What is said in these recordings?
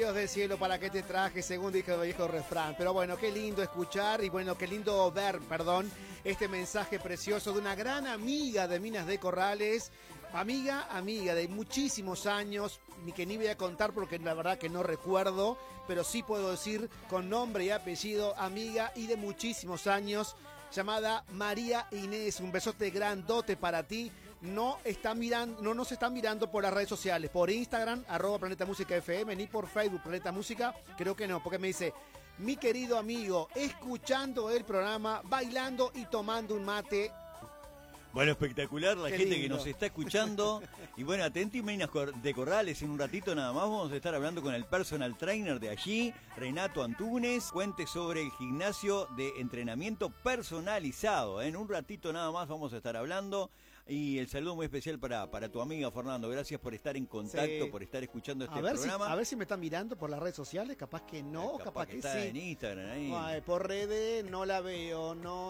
Dios del cielo, ¿para qué te traje? Según dijo el viejo refrán. Pero bueno, qué lindo escuchar y bueno, qué lindo ver, este mensaje precioso de una gran amiga de Minas de Corrales. Amiga de muchísimos años, ni que ni voy a contar porque la verdad que no recuerdo, pero sí puedo decir con nombre y apellido, amiga y de muchísimos años, llamada María Inés. Un besote grandote para ti. No nos están mirando por las redes sociales, por Instagram, @Planeta Música FM, ni por Facebook, Planeta Música, creo que no, porque me dice, mi querido amigo, escuchando el programa, bailando y tomando un mate. Bueno, espectacular la Qué gente lindo que nos está escuchando. Y bueno, atenti, Minas de Corrales, en un ratito nada más vamos a estar hablando con el personal trainer de allí, Renato Antunes. Cuente sobre el gimnasio de entrenamiento personalizado. En un ratito nada más vamos a estar hablando. Y el saludo muy especial para tu amiga Fernando. Gracias por estar en contacto, Sí. por estar escuchando este A programa. ver si me están mirando por las redes sociales, capaz que no, capaz que está sí. en Instagram ahí. Ay, por redes no la veo, no.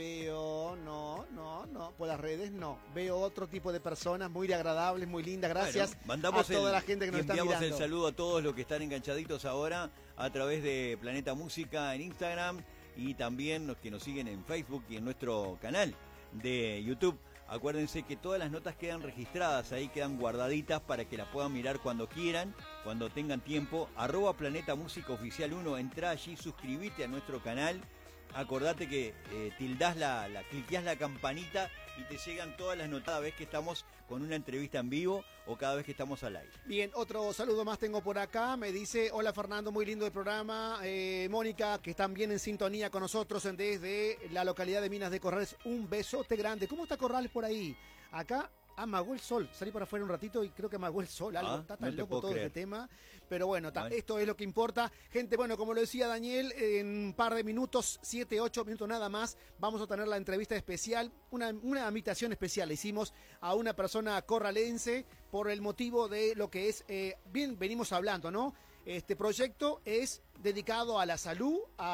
Por las redes no. Veo otro tipo de personas muy agradables, muy lindas. Gracias bueno, a toda la gente que nos está mirando. Enviamos el saludo a todos los que están enganchaditos ahora a través de Planeta Música en Instagram y también los que nos siguen en Facebook y en nuestro canal de YouTube. Acuérdense que todas las notas quedan registradas, ahí quedan guardaditas para que las puedan mirar cuando quieran, cuando tengan tiempo. @Planeta Música Oficial 1, entra allí, suscríbete a nuestro canal. Acordate que tildás cliqueás la campanita y te llegan todas las notas cada vez que estamos con una entrevista en vivo o cada vez que estamos al aire. Bien, otro saludo más tengo por acá. Me dice, hola Fernando, muy lindo el programa. Mónica, que están bien en sintonía con nosotros desde la localidad de Minas de Corrales. Un besote grande. ¿Cómo está Corrales por ahí? Acá amagó el sol. Salí para afuera un ratito y creo que amagó el sol. Algo está tan loco todo este tema. Pero bueno, esto es lo que importa. Gente, bueno, como lo decía Daniel, en un par de minutos, 7, 8 minutos nada más, vamos a tener la entrevista especial, una invitación especial. Le hicimos a una persona corralense por el motivo de lo que es, bien venimos hablando, ¿no? Este proyecto es dedicado a la salud,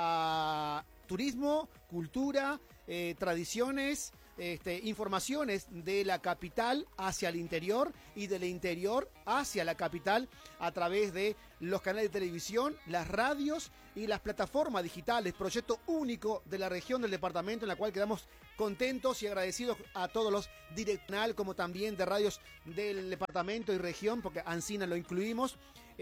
a turismo, cultura, tradiciones, informaciones de la capital hacia el interior y del interior hacia la capital a través de los canales de televisión, las radios y las plataformas digitales. Proyecto único de la región del departamento en la cual quedamos contentos y agradecidos a todos los direccional como también de radios del departamento y región, porque Ancina lo incluimos,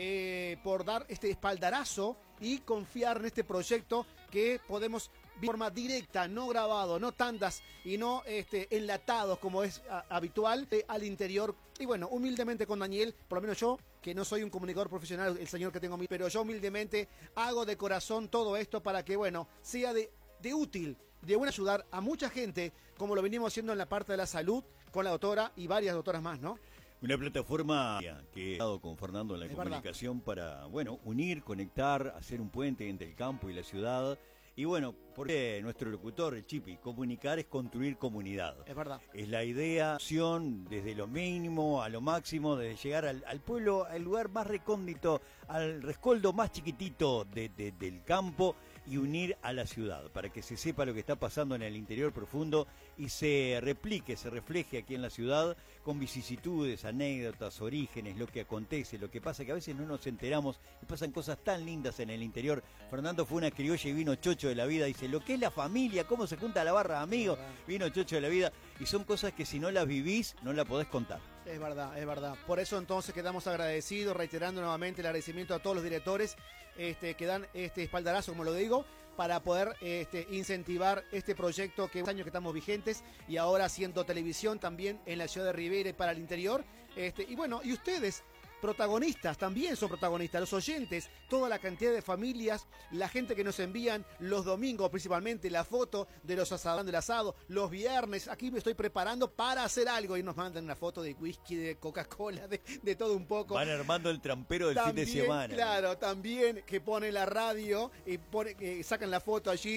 por dar este espaldarazo y confiar en este proyecto que podemos de forma directa, no grabado, no tandas y no enlatados como es habitual al interior. Y bueno, humildemente con Daniel, por lo menos yo, que no soy un comunicador profesional, el señor que tengo, pero yo humildemente hago de corazón todo esto para que, bueno, sea de útil, de buena ayudar a mucha gente, como lo venimos haciendo en la parte de la salud, con la doctora y varias doctoras más, ¿no? Una plataforma que he estado con Fernando en la comunicación para, bueno, unir, conectar, hacer un puente entre el campo y la ciudad. Y bueno, porque nuestro locutor, el Chipi, comunicar es construir comunidad. Es verdad. Es la idea, desde lo mínimo a lo máximo, desde llegar al pueblo, al lugar más recóndito, al rescoldo más chiquitito del campo y unir a la ciudad, para que se sepa lo que está pasando en el interior profundo y se replique, se refleje aquí en la ciudad con vicisitudes, anécdotas, orígenes, lo que acontece, lo que pasa, que a veces no nos enteramos y pasan cosas tan lindas en el interior. Fernando fue una criolla y vino chocho de la vida, dice, lo que es la familia, cómo se junta la barra de amigos, vino chocho de la vida, y son cosas que si no las vivís, no las podés contar. Es verdad, es verdad. Por eso entonces quedamos agradecidos, reiterando nuevamente el agradecimiento a todos los directores que dan este espaldarazo, como lo digo, para poder incentivar este proyecto que hace años que estamos vigentes y ahora haciendo televisión también en la ciudad de Rivera y para el interior. Y bueno, y ustedes, protagonistas, también son protagonistas, los oyentes, toda la cantidad de familias, la gente que nos envían los domingos principalmente la foto de los asados del asado, los viernes, aquí me estoy preparando para hacer algo y nos mandan una foto de whisky, de Coca-Cola, de todo un poco. Van armando el trampero del fin de semana. Claro, también que pone la radio y sacan la foto allí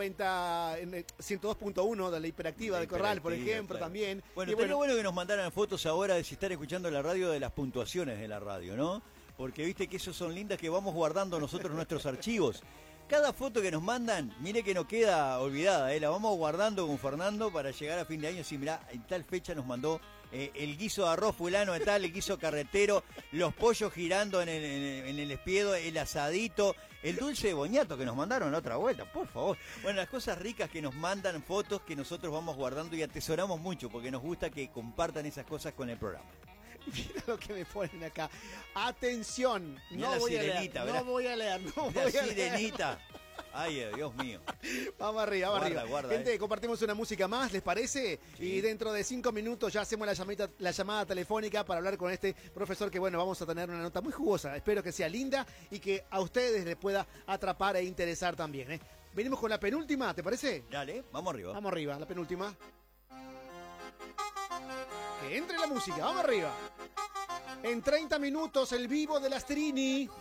102.1 de la hiperactiva de Corral, por ejemplo, claro. También. Bueno, estaría bueno que nos mandaran fotos ahora de si están escuchando la radio de las puntuaciones de la radio, ¿no? Porque viste que esos son lindas que vamos guardando nosotros nuestros archivos. cada foto que nos mandan, mire que no queda olvidada, la vamos guardando con Fernando para llegar a fin de año. Sí, mirá, en tal fecha nos mandó el guiso de arroz fulano de tal, el guiso carretero, los pollos girando en el espiedo, el asadito, el dulce de boñato que nos mandaron la otra vuelta, por favor. Bueno, las cosas ricas que nos mandan, fotos que nosotros vamos guardando y atesoramos mucho porque nos gusta que compartan esas cosas con el programa. Mira lo que me ponen acá. Atención, Mirá no la voy a leer, sirenita, no voy a leer, no La voy a leer. sirenita. Ay, Dios mío. Vamos arriba, vamos Guarda, arriba. guarda, Gente, compartimos una música más, ¿les parece? Sí. Y dentro de 5 minutos ya hacemos la llamada telefónica para hablar con este profesor que, bueno, vamos a tener una nota muy jugosa. Espero que sea linda y que a ustedes les pueda atrapar e interesar también, ¿eh? Venimos con la penúltima, ¿te parece? Dale, vamos arriba. Vamos arriba, la penúltima. Que entre la música, vamos arriba. En 30 minutos, el vivo de Lastrini.